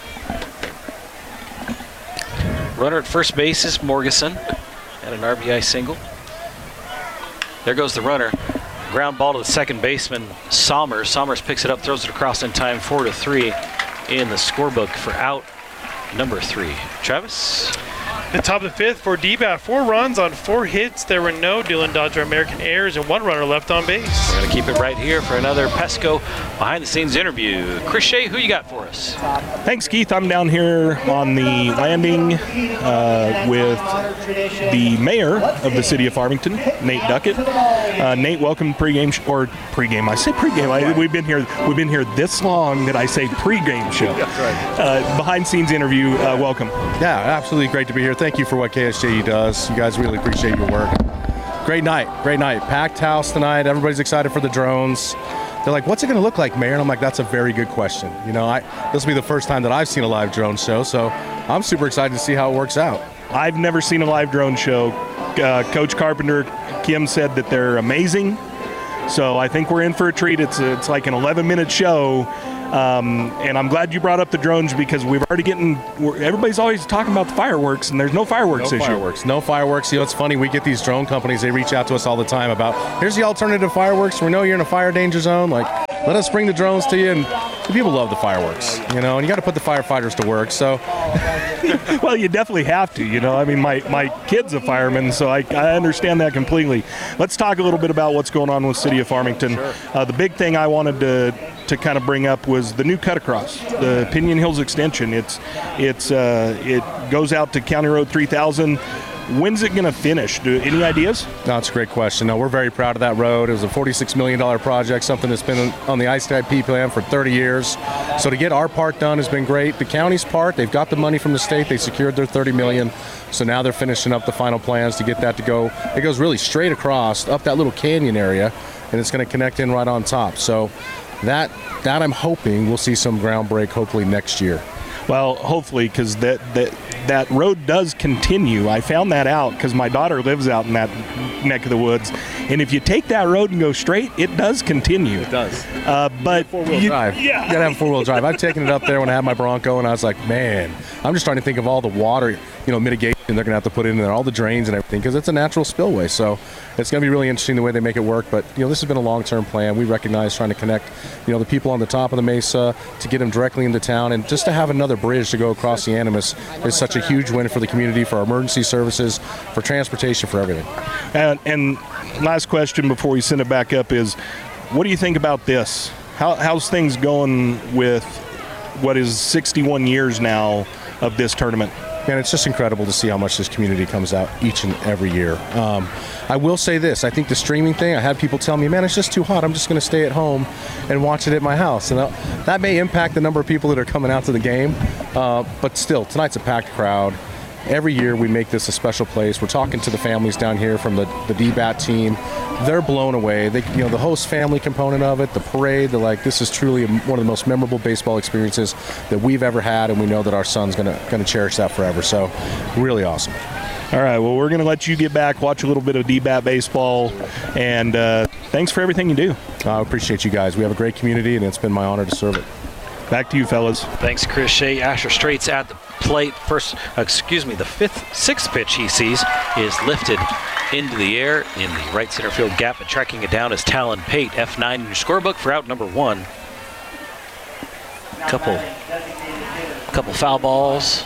Runner at first base is Morgeson. And an R B I single. There goes the runner. Ground ball to the second baseman, Sommers. Sommers picks it up, throws it across in time, four to three in the scorebook for out number three. Travis? The top of the fifth for D-Bat. Four runs on four hits. There were no Dylan Dodger American errors and one runner left on base. We're going to keep it right here for another Pesco behind-the-scenes interview. Chris Shea, who you got for us? Thanks, Keith. I'm down here on the landing uh, with the mayor of the city of Farmington, Nate Duckett. Uh, Nate, welcome to pregame sh- or pregame. I say pregame. I, we've been here. We've been here this long that I say pregame show. Uh, behind-scenes interview. Uh, welcome. Yeah, absolutely great to be here. Thank you for what K S J E does. You guys really appreciate your work. Great night, great night. Packed house tonight. Everybody's excited for the drones. They're like, what's it going to look like, Mayor? And I'm like, that's a very good question. You know, I this will be the first time that I've seen a live drone show, so I'm super excited to see how it works out. I've never seen a live drone show. Uh, Coach Carpenter, Kim said that they're amazing. So I think we're in for a treat. It's a, it's like an eleven-minute show, um, and I'm glad you brought up the drones because we've already getting. We're, everybody's always talking about the fireworks, and there's no fireworks no this fireworks. year. No fireworks. You know, it's funny. We get these drone companies. They reach out to us all the time about here's the alternative fireworks. We know you're in a fire danger zone. Like, let us bring the drones to you. And people love the fireworks, you know, and you got to put the firefighters to work. So, well, you definitely have to. You know, I mean, my my kid's a fireman, so I, I understand that completely. Let's talk a little bit about what's going on with City of Farmington. Sure. Uh, the big thing I wanted to to kind of bring up was the new cut across, the Pinion Hills extension. It's it's uh, it goes out to County Road three thousand. When's it going to finish? Do, any ideas? No, it's a great question. No, we're very proud of that road. It was a forty-six million dollars project, something that's been on the I C I P plan for thirty years. So to get our part done has been great. The county's part, they've got the money from the state. They secured their thirty million dollars. So now they're finishing up the final plans to get that to go. It goes really straight across, up that little canyon area, and it's going to connect in right on top. So that, that I'm hoping we'll see some ground break hopefully next year. Well, hopefully, because that, that that road does continue. I found that out because my daughter lives out in that neck of the woods. And if you take that road and go straight, it does continue. It does. Uh, but four-wheel you, drive. Yeah. You got to have four-wheel drive. I've taken it up there when I had my Bronco, and I was like, man, I'm just trying to think of all the water, you know, mitigation they're going to have to put in there, all the drains and everything, because it's a natural spillway. So it's going to be really interesting the way they make it work. But, you know, this has been a long-term plan. We recognize trying to connect, you know, the people on the top of the mesa to get them directly into town, and just to have another bridge to go across the Animas is such a huge win for the community, for our emergency services, for transportation, for everything. And, and last question before we send it back up is, what do you think about this? How, how's things going with what is sixty-one years now of this tournament? Man, it's just incredible to see how much this community comes out each and every year. Um, I will say this. I think the streaming thing, I had people tell me, man, it's just too hot. I'm just going to stay at home and watch it at my house. And that, that may impact the number of people that are coming out to the game. Uh, but still, tonight's a packed crowd. Every year we make this a special place. We're talking to the families down here from the, the D BAT team. They're blown away. They, you know, the host family component of it, the parade, they're like, this is truly a, one of the most memorable baseball experiences that we've ever had, and we know that our son's going to going to cherish that forever. So, really awesome. All right, well, we're going to let you get back, watch a little bit of D BAT baseball, and uh, thanks for everything you do. I appreciate you guys. We have a great community, and it's been my honor to serve it. Back to you, fellas. Thanks, Chris Shea. Asher Straight's at the plate. First, uh, excuse me, the fifth, sixth pitch he sees is lifted into the air in the right center field gap, and tracking it down is Talon Pate, F nine in your scorebook for out number one. Couple, couple foul balls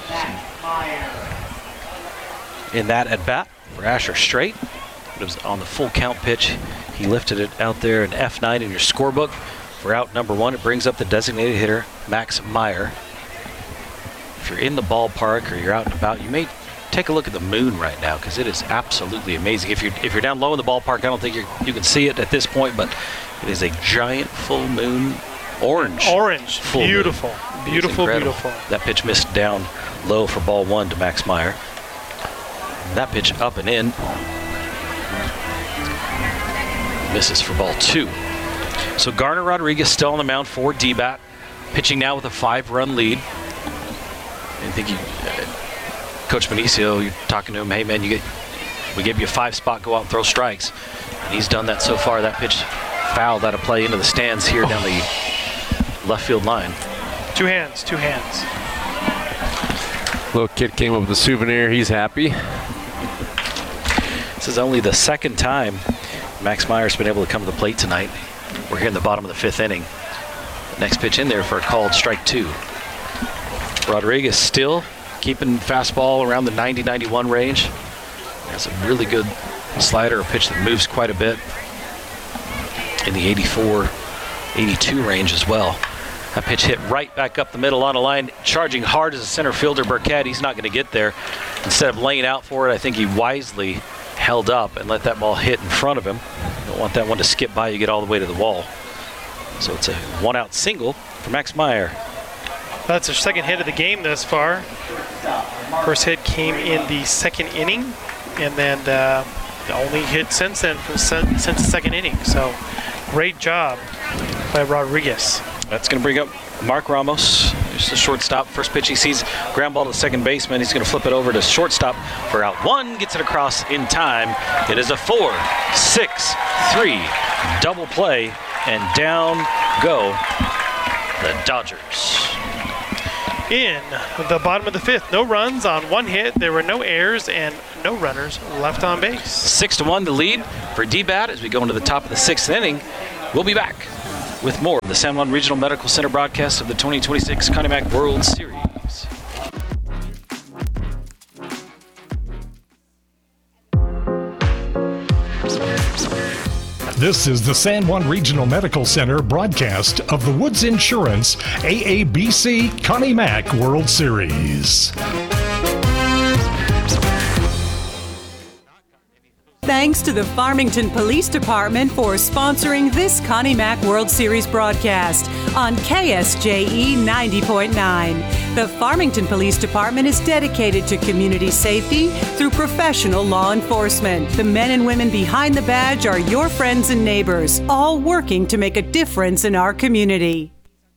in that at bat for Asher Straight. It was on the full count pitch. He lifted it out there in F nine in your scorebook for out number one. It brings up the designated hitter, Max Meyer. If you're in the ballpark or you're out and about, you may take a look at the moon right now because it is absolutely amazing. If you're if you're down low in the ballpark, I don't think you you can see it at this point, but it is a giant full moon, orange. Orange, full beautiful, moon. beautiful, beautiful. That pitch missed down low for ball one to Max Meyer. And that pitch up and in. Misses for ball two. So Garner Rodriguez still on the mound for D BAT, pitching now with a five-run lead. I think you, uh, Coach Benicio, you're talking to him, hey man, you get, we gave you a five spot, go out and throw strikes. And he's done that so far. That pitch fouled out of play into the stands here down the left field line. Two hands, two hands. Little kid came up with a souvenir. He's happy. This is only the second time Max Meyer's been able to come to the plate tonight. We're here in the bottom of the fifth inning. Next pitch in there for a called strike two. Rodriguez still keeping fastball around the ninety ninety-one range. Has a really good slider, a pitch that moves quite a bit in the eighty-four eighty-two range as well. That pitch hit right back up the middle on a line, charging hard as a center fielder, Burkett. He's not going to get there. Instead of laying out for it, I think he wisely held up and let that ball hit in front of him. Don't want that one to skip by you, get all the way to the wall. So it's a one-out single for Max Meyer. That's their second hit of the game thus far. First hit came in the second inning, and then uh, the only hit since then from since the second inning. So great job by Rodriguez. That's going to bring up Mark Ramos. There's the shortstop. First pitch he sees, ground ball to second baseman. He's going to flip it over to shortstop for out one. Gets it across in time. It is a four six three double play, and down go the Dodgers. In the bottom of the fifth, no runs on one hit. There were no errors and no runners left on base. Six to one, the lead for D-Bat as we go into the top of the sixth inning. We'll be back with more of the San Juan Regional Medical Center broadcast of the twenty twenty-six Connie Mack World Series. This is the San Juan Regional Medical Center broadcast of the Woods Insurance A A B C Connie Mack World Series. Thanks to the Farmington Police Department for sponsoring this Connie Mack World Series broadcast on K S J E ninety point nine. The Farmington Police Department is dedicated to community safety through professional law enforcement. The men and women behind the badge are your friends and neighbors, all working to make a difference in our community.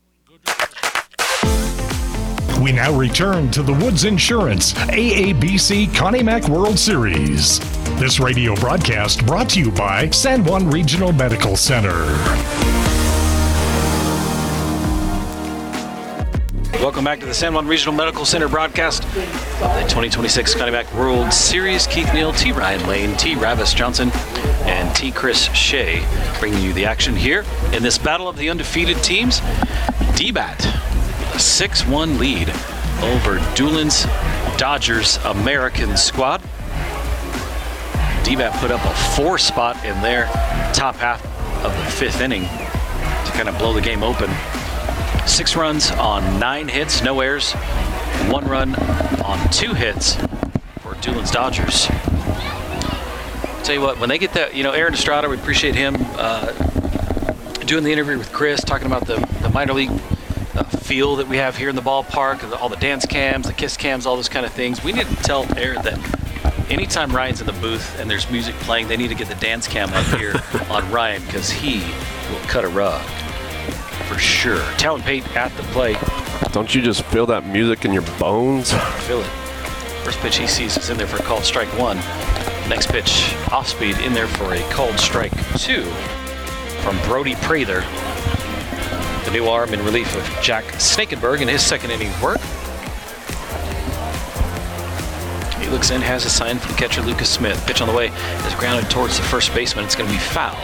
We now return to the Woods Insurance A A B C Connie Mack World Series. This radio broadcast brought to you by San Juan Regional Medical Center. Welcome back to the San Juan Regional Medical Center broadcast of the twenty twenty-six Connie Mack World Series. Keith Neal, T. Ryan Lane, T. Ravis Johnson, and T. Chris Shea bringing you the action here in this battle of the undefeated teams. D-Bat, a six one lead over Doolin's Dodgers American squad. D-Bat put up a four spot in their top half of the fifth inning to kind of blow the game open. Six runs on nine hits, no errors, one run on two hits for Doolin's Dodgers. Tell you what, when they get that, you know, Aaron Estrada, we appreciate him uh, doing the interview with Chris, talking about the, the minor league uh, feel that we have here in the ballpark, all the dance cams, the kiss cams, all those kind of things. We need to tell Aaron that anytime Ryan's in the booth and there's music playing, they need to get the dance cam up here on Ryan because he will cut a rug for sure. Talon Pate at the plate. Don't you just feel that music in your bones? Feel it. First pitch he sees is in there for a called strike one. Next pitch off speed in there for a called strike two from Brody Prather. The new arm in relief of Jack Snakenberg in his second inning work. He looks in, has a sign from catcher Lucas Smith. Pitch on the way is grounded towards the first baseman. It's going to be foul.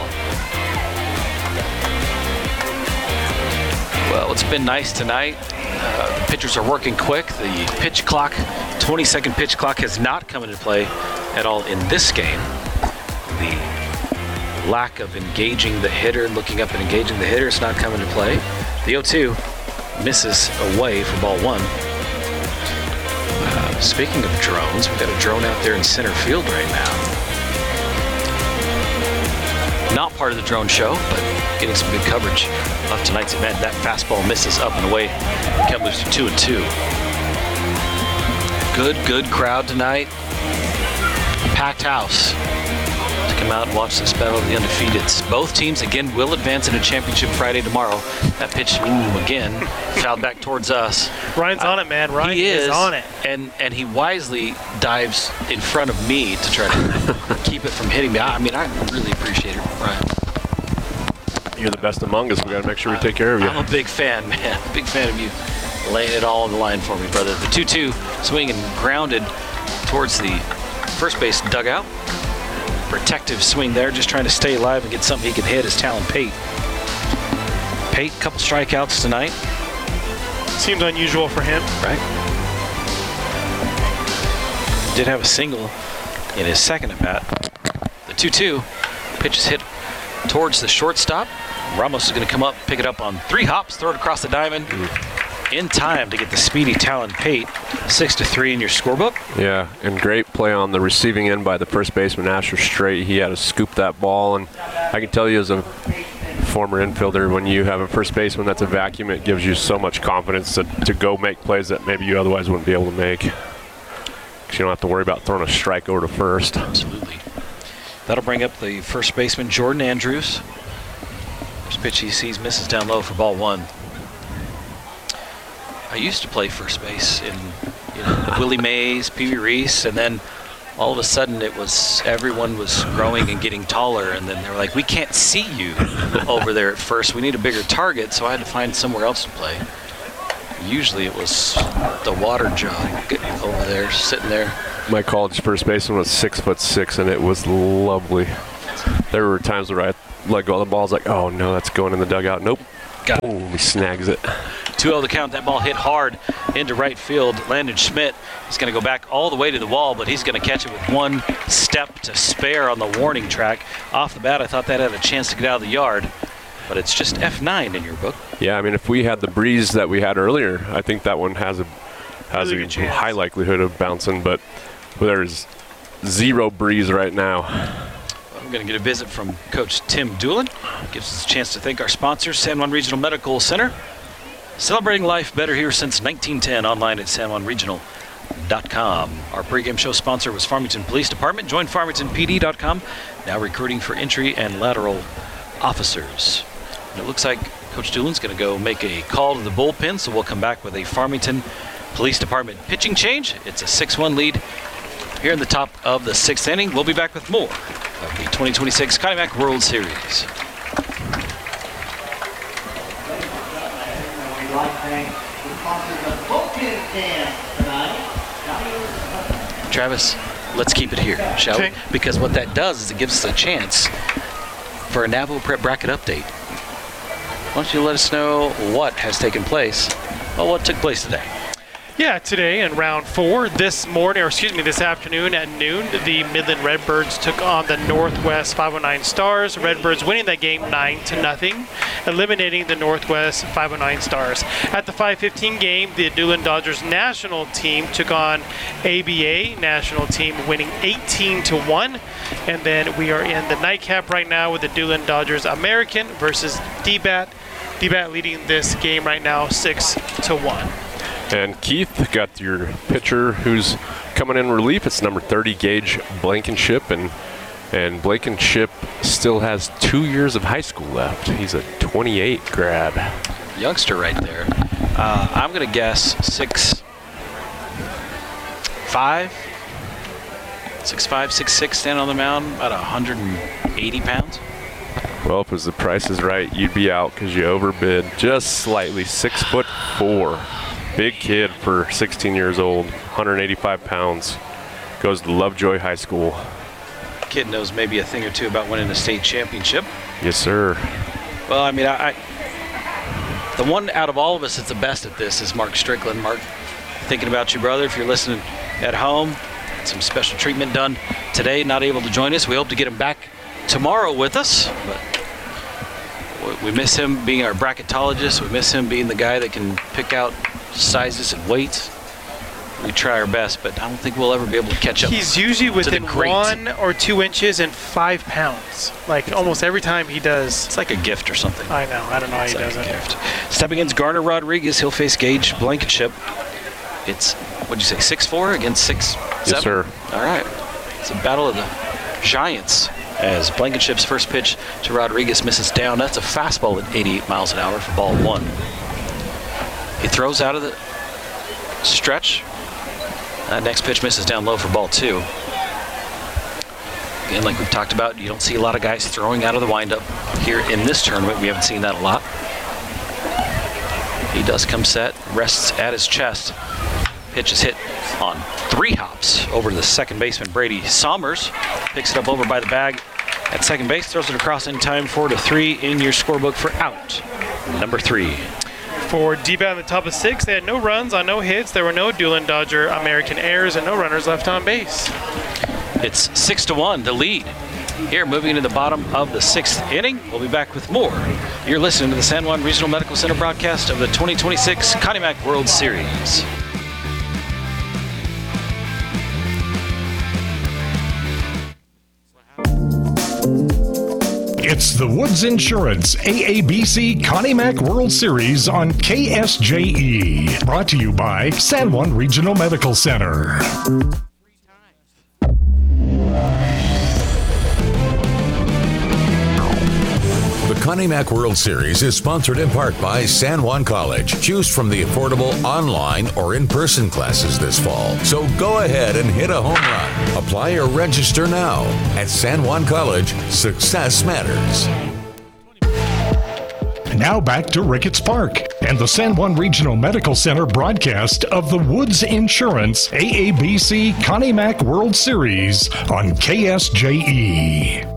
Well, it's been nice tonight. Uh, the pitchers are working quick. The pitch clock, twenty second pitch clock has not come into play at all in this game. The lack of engaging the hitter, looking up and engaging the hitter is not coming into play. The oh two misses away for ball one. Uh, speaking of drones, we've got a drone out there in center field right now. Not part of the drone show, but getting some good coverage of tonight's event. That fastball misses up and away. Kept moves to two and two. Good, good crowd tonight. Packed house to come out and watch this battle of the undefeateds. Both teams again will advance into championship Friday tomorrow. That pitch, ooh, again, fouled back towards us. Ryan's on it, man. Ryan he is, is on it. And and he wisely dives in front of me to try to keep it from hitting me. I mean, I really appreciate it, Ryan. You're the best among us. We got to make sure we take care of you. I'm a big fan, man. Big fan of you laying it all on the line for me, brother. The two two swing and grounded towards the first base dugout. Protective swing there, just trying to stay alive and get something he can hit is Talon Pate. Pate, couple strikeouts tonight. Seems unusual for him. Right. Did have a single in his second at bat. The two two pitch is hit towards the shortstop. Ramos is going to come up, pick it up on three hops, throw it across the diamond. In time to get the speedy Talon Pate. Six to three in your scorebook. Yeah, and great play on the receiving end by the first baseman, Asher Straight. He had to scoop that ball, and I can tell you as a former infielder, when you have a first baseman that's a vacuum, it gives you so much confidence to, to go make plays that maybe you otherwise wouldn't be able to make. Because you don't have to worry about throwing a strike over to first. Absolutely. That'll bring up the first baseman, Jordan Andrews. First pitch he sees misses down low for ball one. I used to play first base in you know, Willie Mays, Pee Wee Reese, and then all of a sudden it was everyone was growing and getting taller, and then they were like, we can't see you over there at first. We need a bigger target, so I had to find somewhere else to play. Usually it was the water jug over there, sitting there. My college first baseman was six foot six, and it was lovely. There were times where I let go of the ball. I was like, oh no, that's going in the dugout. Nope. Got it. He snags it. two oh the count. That ball hit hard into right field. Landon Schmidt is going to go back all the way to the wall, but he's going to catch it with one step to spare on the warning track. Off the bat, I thought that had a chance to get out of the yard, but it's just F nine in your book. Yeah, I mean, if we had the breeze that we had earlier, I think that one has a has Really a good chance. high likelihood of bouncing, but there's zero breeze right now. I'm going to get a visit from Coach Tim Doolin. Gives us a chance to thank our sponsors, San Juan Regional Medical Center. Celebrating life better here since nineteen ten, online at san juan regional dot com. Our pregame show sponsor was Farmington Police Department. Join farmington p d dot com, now recruiting for entry and lateral officers. And it looks like Coach Doolin's going to go make a call to the bullpen, so we'll come back with a Farmington Police Department pitching change. It's a six one lead here in the top of the sixth inning. We'll be back with more of the twenty twenty-six Connie Mack World Series. We'd like to thank the sponsors of bullpen cans tonight. Travis, let's keep it here, shall Okay. we? Because what that does is it gives us a chance for a Navajo Prep bracket update. Why don't you let us know what has taken place? Well, what took place today? Yeah, today in round four, this morning, or excuse me, this afternoon at noon, the Midland Redbirds took on the Northwest five oh nine Stars. Redbirds winning that game nine to nothing, eliminating the Northwest five oh nine Stars. At the five fifteen game, the Doolin Dodgers national team took on A B A national team, winning eighteen to one. And then we are in the nightcap right now with the Doolin Dodgers American versus D BAT. D BAT leading this game right now six to one. And Keith got your pitcher who's coming in relief. It's number thirty, Gage Blankenship, and and Blankenship still has two years of high school left. He's a twenty-eight grad. Youngster right there. Uh, I'm going to guess six five, six five, six six, standing on the mound, about one hundred eighty pounds. Well, if it was the price is right, you'd be out because you overbid just slightly. Six foot four. Big kid for sixteen years old, one hundred eighty-five pounds. Goes to Lovejoy High School. Kid knows maybe a thing or two about winning a state championship. Yes, sir. Well, I mean, I, I the one out of all of us that's the best at this is Mark Strickland. Mark, thinking about you, brother. If you're listening at home, some special treatment done today. Not able to join us. We hope to get him back tomorrow with us, but we miss him being our bracketologist. We miss him being the guy that can pick out sizes and weights. We try our best, but I don't think we'll ever be able to catch up. He's usually to the within great. one or two inches and five pounds. Like almost every time he does. It's like a gift or something. I know. I don't know how It's he like does a it. gift. Stepping against Garner Rodriguez, he'll face Gage Blankenship. It's, what'd you say, six four against six seven? Yes, sir. All right. It's a battle of the giants as Blankenship's first pitch to Rodriguez misses down. That's a fastball at eighty-eight miles an hour for ball one. He throws out of the stretch. That next pitch misses down low for ball two. Again, like we've talked about, you don't see a lot of guys throwing out of the windup here in this tournament. We haven't seen that a lot. He does come set, rests at his chest. Pitch is hit on three hops over to the second baseman, Brady Sommers. Picks it up over by the bag at second base, throws it across in time, four to three in your scorebook for out number three. For D BAT in the top of six, they had no runs on no hits. There were no Doolin Dodger American errors and no runners left on base. It's six to one, the lead. Here, moving into the bottom of the sixth inning, we'll be back with more. You're listening to the San Juan Regional Medical Center broadcast of the twenty twenty-six Connie Mack World Series. It's the Woods Insurance A A B C Connie Mack World Series on K S J E. Brought to you by San Juan Regional Medical Center. The Connie Mack World Series is sponsored in part by San Juan College. Choose from the affordable online or in-person classes this fall. So go ahead and hit a home run. Apply or register now. At San Juan College, success matters. Now back to Ricketts Park and the San Juan Regional Medical Center broadcast of the Woods Insurance A A B C Connie Mack World Series on K S J E.